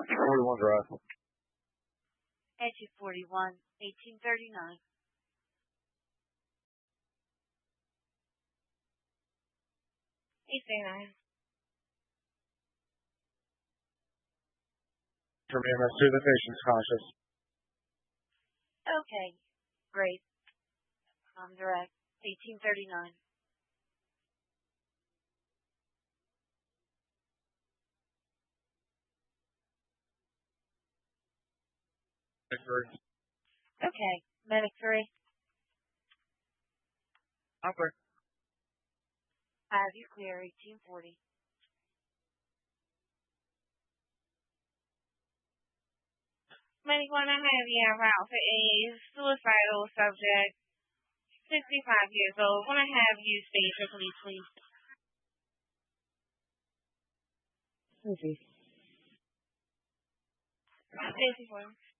41 Drive. Exit 41, 1839. From EMS2, the patient's conscious. Okay, great. Direct, 1839. Medic 3. Okay, Medic 3. I'm clear. Have you clear, 1840. Medic 1, I have you en route for a suicidal subject, 65 years old. Want to have you stage your police, please. Susie. Stacy 4.